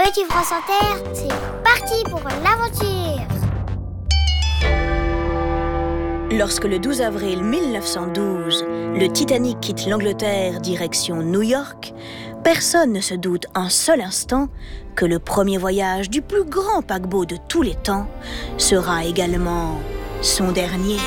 Petit France Inter, c'est parti pour l'aventure. Lorsque le 12 avril 1912, le Titanic quitte l'Angleterre direction New York, personne ne se doute un seul instant que le premier voyage du plus grand paquebot de tous les temps sera également son dernier.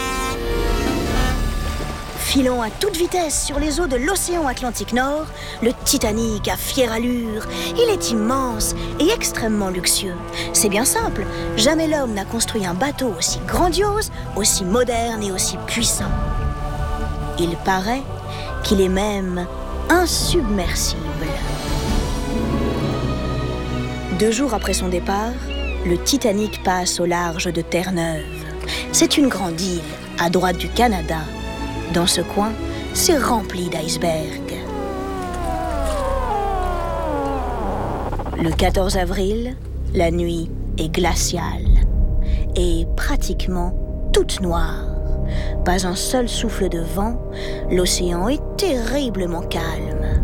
Filant à toute vitesse sur les eaux de l'océan Atlantique Nord, le Titanic a fière allure. Il est immense et extrêmement luxueux. C'est bien simple, jamais l'homme n'a construit un bateau aussi grandiose, aussi moderne et aussi puissant. Il paraît qu'il est même insubmersible. 2 jours après son départ, le Titanic passe au large de Terre-Neuve. C'est une grande île à droite du Canada. Dans ce coin, c'est rempli d'icebergs. Le 14 avril, la nuit est glaciale et pratiquement toute noire. Pas un seul souffle de vent, l'océan est terriblement calme.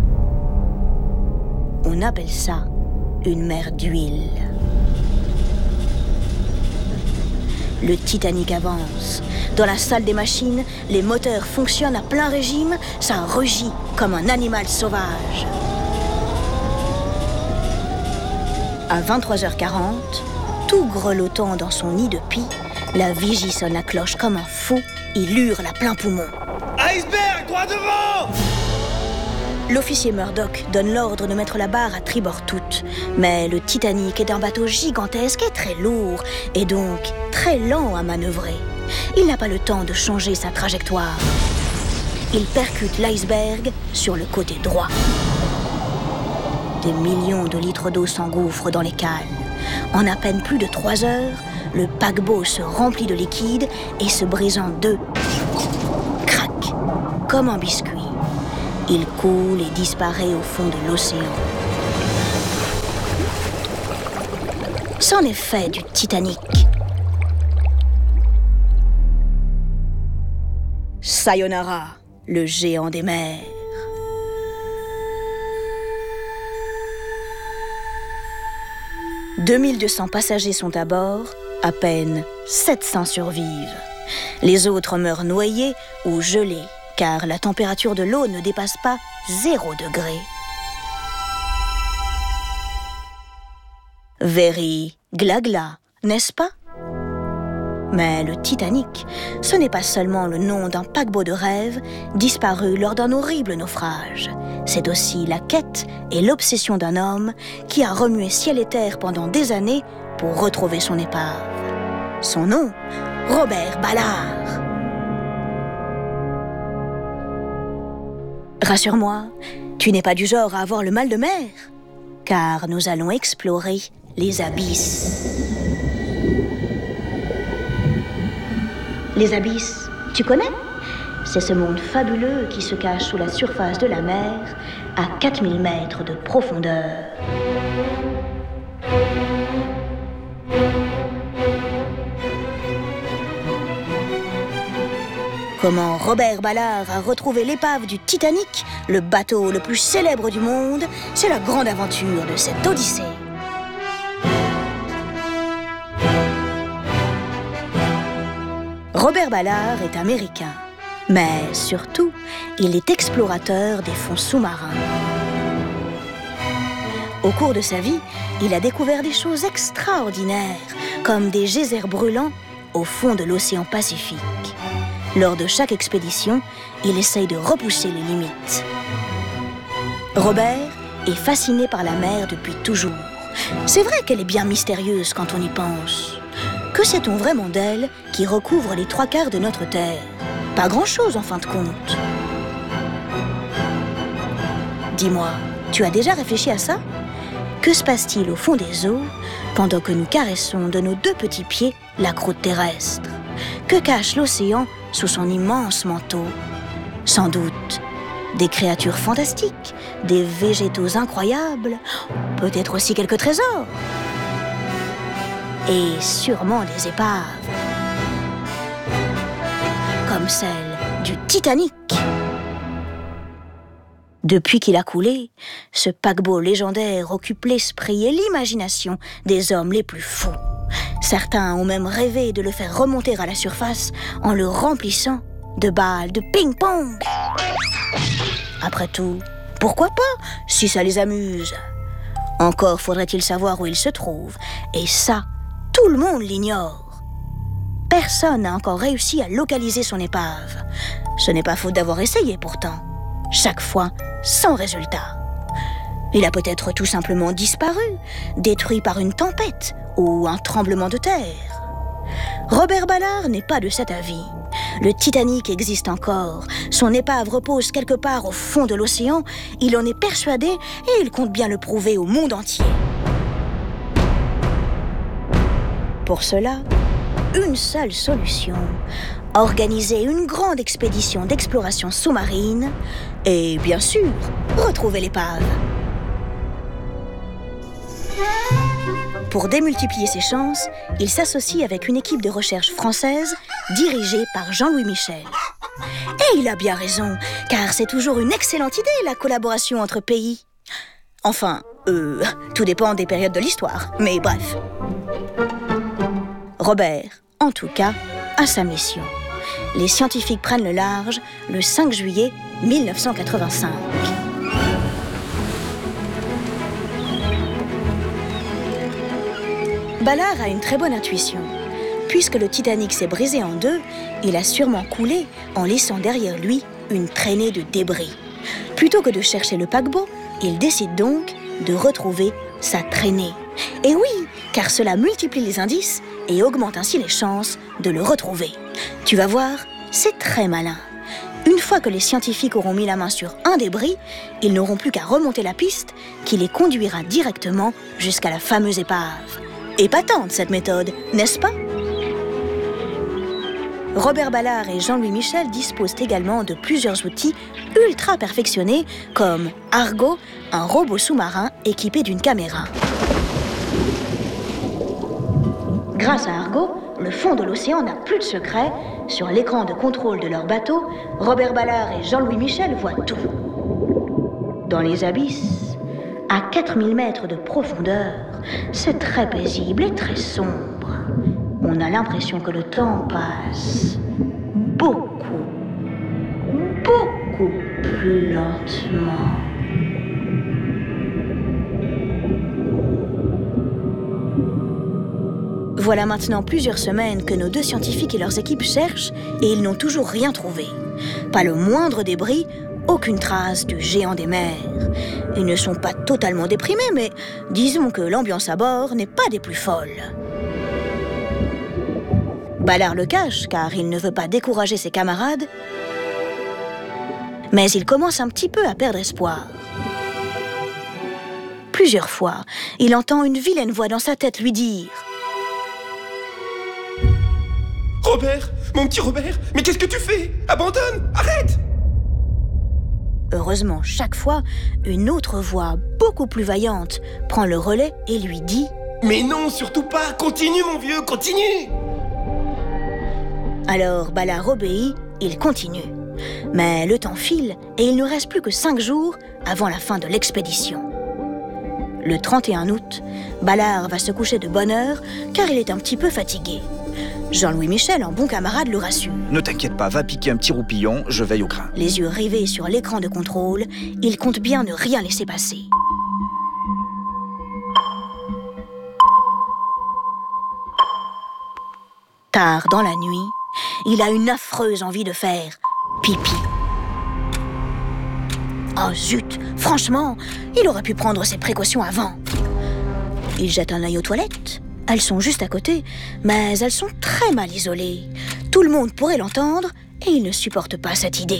On appelle ça une mer d'huile. Le Titanic avance. Dans la salle des machines, les moteurs fonctionnent à plein régime, ça rugit comme un animal sauvage. À 23h40, tout grelottant dans son nid de pie, la vigie sonne la cloche comme un fou, il hurle à plein poumon. Iceberg, droit devant! L'officier Murdoch donne l'ordre de mettre la barre à tribord toute. Mais le Titanic est un bateau gigantesque et très lourd, et donc très lent à manœuvrer. Il n'a pas le temps de changer sa trajectoire. Il percute l'iceberg sur le côté droit. Des millions de litres d'eau s'engouffrent dans les cales. En à peine plus de 3 heures, le paquebot se remplit de liquide et se brise en deux. Crac, comme un biscuit. Il coule et disparaît au fond de l'océan. C'en est fait du Titanic. Sayonara, le géant des mers. 2200 passagers sont à bord, à peine 700 survivent. Les autres meurent noyés ou gelés, car la température de l'eau ne dépasse pas 0 degré. Very glagla, n'est-ce pas? Mais le Titanic, ce n'est pas seulement le nom d'un paquebot de rêve disparu lors d'un horrible naufrage. C'est aussi la quête et l'obsession d'un homme qui a remué ciel et terre pendant des années pour retrouver son épave. Son nom, Robert Ballard. Rassure-moi, tu n'es pas du genre à avoir le mal de mer, car nous allons explorer les abysses. Les abysses, tu connais? C'est ce monde fabuleux qui se cache sous la surface de la mer à 4000 mètres de profondeur. Comment Robert Ballard a retrouvé l'épave du Titanic, le bateau le plus célèbre du monde, c'est la grande aventure de cette odyssée. Robert Ballard est américain, mais surtout, il est explorateur des fonds sous-marins. Au cours de sa vie, il a découvert des choses extraordinaires, comme des geysers brûlants au fond de l'océan Pacifique. Lors de chaque expédition, il essaye de repousser les limites. Robert est fasciné par la mer depuis toujours. C'est vrai qu'elle est bien mystérieuse quand on y pense. Que sait-on vraiment d'elle qui recouvre les 3/4 de notre Terre? Pas grand-chose en fin de compte. Dis-moi, tu as déjà réfléchi à ça? Que se passe-t-il au fond des eaux pendant que nous caressons de nos 2 petits pieds la croûte terrestre? Que cache l'océan sous son immense manteau? Sans doute des créatures fantastiques, des végétaux incroyables, peut-être aussi quelques trésors. Et sûrement des épaves, comme celle du Titanic. Depuis qu'il a coulé, ce paquebot légendaire occupe l'esprit et l'imagination des hommes les plus fous. Certains ont même rêvé de le faire remonter à la surface en le remplissant de balles de ping-pong. Après tout, pourquoi pas, si ça les amuse? Encore faudrait-il savoir où il se trouve, et ça, tout le monde l'ignore. Personne n'a encore réussi à localiser son épave. Ce n'est pas faute d'avoir essayé pourtant. Chaque fois, sans résultat. Il a peut-être tout simplement disparu, détruit par une tempête ou un tremblement de terre. Robert Ballard n'est pas de cet avis. Le Titanic existe encore. Son épave repose quelque part au fond de l'océan. Il en est persuadé et il compte bien le prouver au monde entier. Pour cela, une seule solution. Organiser une grande expédition d'exploration sous-marine et, bien sûr, retrouver l'épave. Pour démultiplier ses chances, il s'associe avec une équipe de recherche française dirigée par Jean-Louis Michel. Et il a bien raison, car c'est toujours une excellente idée, la collaboration entre pays. Enfin, tout dépend des périodes de l'histoire, mais bref. Robert, en tout cas, a sa mission. Les scientifiques prennent le large le 5 juillet 1985. Ballard a une très bonne intuition. Puisque le Titanic s'est brisé en deux, il a sûrement coulé en laissant derrière lui une traînée de débris. Plutôt que de chercher le paquebot, il décide donc de retrouver sa traînée. Et oui, car cela multiplie les indices et augmente ainsi les chances de le retrouver. Tu vas voir, c'est très malin. Une fois que les scientifiques auront mis la main sur un débris, ils n'auront plus qu'à remonter la piste qui les conduira directement jusqu'à la fameuse épave. Épatante cette méthode, n'est-ce pas? Robert Ballard et Jean-Louis Michel disposent également de plusieurs outils ultra perfectionnés comme Argo, un robot sous-marin équipé d'une caméra. Grâce à Argo, le fond de l'océan n'a plus de secret. Sur l'écran de contrôle de leur bateau, Robert Ballard et Jean-Louis Michel voient tout. Dans les abysses, à 4000 mètres de profondeur, c'est très paisible et très sombre. On a l'impression que le temps passe beaucoup plus lentement. Voilà maintenant plusieurs semaines que nos deux scientifiques et leurs équipes cherchent et ils n'ont toujours rien trouvé. Pas le moindre débris, aucune trace du géant des mers. Ils ne sont pas totalement déprimés, mais disons que l'ambiance à bord n'est pas des plus folles. Ballard le cache, car il ne veut pas décourager ses camarades. Mais il commence un petit peu à perdre espoir. Plusieurs fois, il entend une vilaine voix dans sa tête lui dire: Robert, mon petit Robert, mais qu'est-ce que tu fais? Abandonne, arrête! Heureusement, chaque fois, une autre voix, beaucoup plus vaillante, prend le relais et lui dit: Mais non, surtout pas, continue mon vieux, continue! Alors Ballard obéit, il continue. Mais le temps file et il ne reste plus que 5 jours avant la fin de l'expédition. Le 31 août, Ballard va se coucher de bonne heure car il est un petit peu fatigué. Jean-Louis Michel, en bon camarade, le rassure. Ne t'inquiète pas, va piquer un petit roupillon, je veille au grain. Les yeux rivés sur l'écran de contrôle, il compte bien ne rien laisser passer. Tard dans la nuit, il a une affreuse envie de faire pipi. Oh zut, franchement, il aurait pu prendre ses précautions avant. Il jette un œil aux toilettes. Elles sont juste à côté, mais elles sont très mal isolées. Tout le monde pourrait l'entendre et il ne supporte pas cette idée.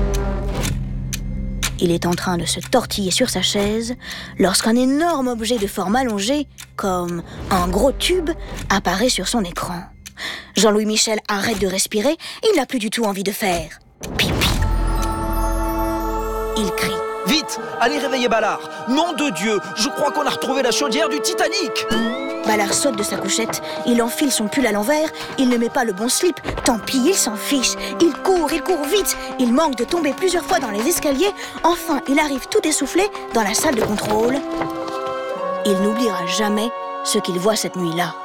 Il est en train de se tortiller sur sa chaise lorsqu'un énorme objet de forme allongée, comme un gros tube, apparaît sur son écran. Jean-Louis Michel arrête de respirer, il n'a plus du tout envie de faire pipi. Il crie: Vite, allez réveiller Ballard. Nom de Dieu, je crois qu'on a retrouvé la chaudière du Titanic. Ballard saute de sa couchette, il enfile son pull à l'envers, il ne met pas le bon slip, tant pis, il s'en fiche. Il court vite, il manque de tomber plusieurs fois dans les escaliers, enfin il arrive tout essoufflé dans la salle de contrôle. Il n'oubliera jamais ce qu'il voit cette nuit-là.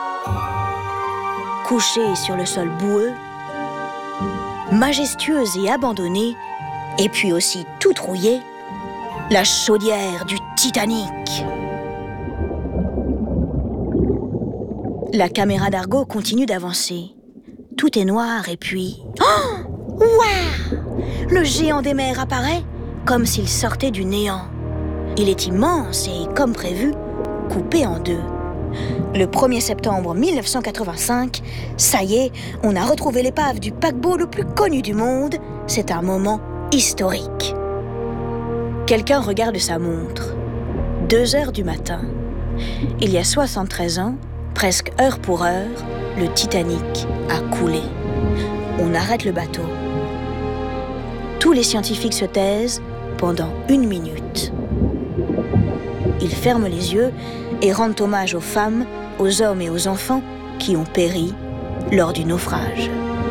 Couché sur le sol boueux, majestueuse et abandonnée, et puis aussi toute rouillée, la chaudière du Titanic. La caméra d'Argo continue d'avancer. Tout est noir et puis... Oh! Waouh! Le géant des mers apparaît comme s'il sortait du néant. Il est immense et, comme prévu, coupé en deux. Le 1er septembre 1985, ça y est, on a retrouvé l'épave du paquebot le plus connu du monde. C'est un moment historique. Quelqu'un regarde sa montre. 2h du matin. Il y a 73 ans, presque heure pour heure, le Titanic a coulé. On arrête le bateau. Tous les scientifiques se taisent pendant 1 minute. Ils ferment les yeux et rendent hommage aux femmes, aux hommes et aux enfants qui ont péri lors du naufrage.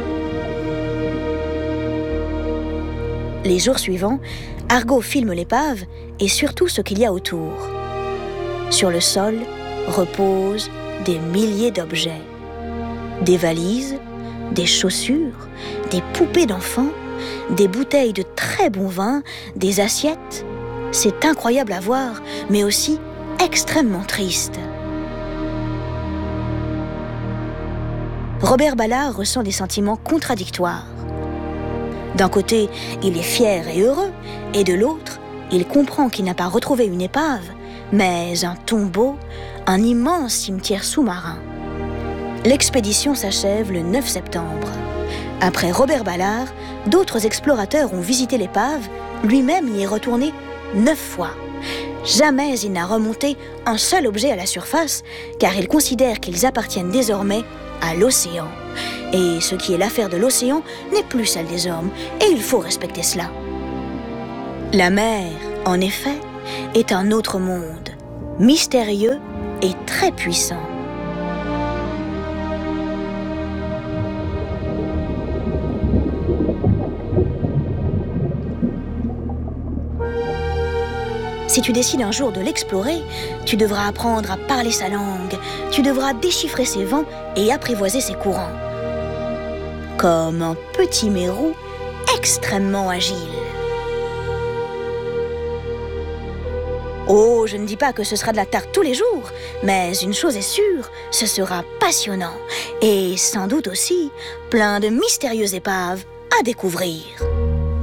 Les jours suivants, Argo filme l'épave et surtout ce qu'il y a autour. Sur le sol reposent des milliers d'objets. Des valises, des chaussures, des poupées d'enfants, des bouteilles de très bon vin, des assiettes. C'est incroyable à voir, mais aussi extrêmement triste. Robert Ballard ressent des sentiments contradictoires. D'un côté, il est fier et heureux, et de l'autre, il comprend qu'il n'a pas retrouvé une épave, mais un tombeau, un immense cimetière sous-marin. L'expédition s'achève le 9 septembre. Après Robert Ballard, d'autres explorateurs ont visité l'épave, lui-même y est retourné 9 fois. Jamais il n'a remonté un seul objet à la surface, car il considère qu'ils appartiennent désormais à l'océan. Et ce qui est l'affaire de l'océan n'est plus celle des hommes, et il faut respecter cela. La mer, en effet, est un autre monde, mystérieux et très puissant. Si tu décides un jour de l'explorer, tu devras apprendre à parler sa langue, tu devras déchiffrer ses vents et apprivoiser ses courants. Comme un petit mérou extrêmement agile. Oh, je ne dis pas que ce sera de la tarte tous les jours, mais une chose est sûre, ce sera passionnant et sans doute aussi plein de mystérieuses épaves à découvrir.